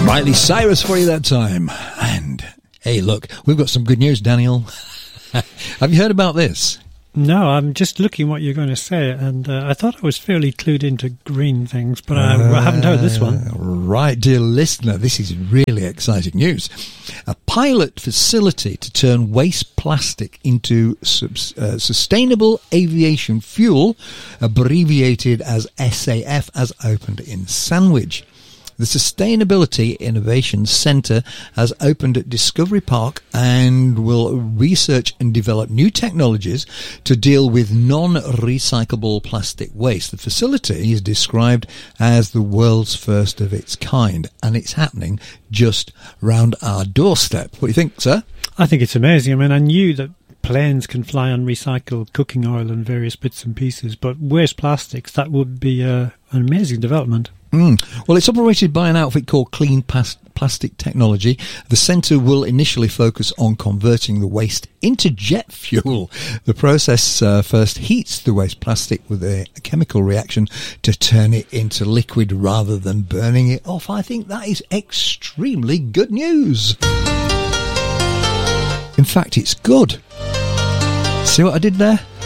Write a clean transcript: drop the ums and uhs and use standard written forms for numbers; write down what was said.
Miley Cyrus for you that time. And, hey, look, we've got some good news, Daniel. Have you heard about this? No, I'm just looking what you're going to say, and I thought I was fairly clued into green things, but I haven't heard this one. Right, dear listener, this is really exciting news. A pilot facility to turn waste plastic into sustainable aviation fuel, abbreviated as SAF, has opened in Sandwich. The Sustainability Innovation Centre has opened at Discovery Park and will research and develop new technologies to deal with non-recyclable plastic waste. The facility is described as the world's first of its kind, and it's happening just round our doorstep. What do you think, sir? I think it's amazing. I mean, I knew that planes can fly on recycled cooking oil and various bits and pieces, but waste plastics, that would be an amazing development. Well, it's operated by an outfit called Clean Plastic Technology. The centre will initially focus on converting the waste into jet fuel. The process first heats the waste plastic with a chemical reaction to turn it into liquid rather than burning it off. I think that is extremely good news. In fact, it's good. See what I did there?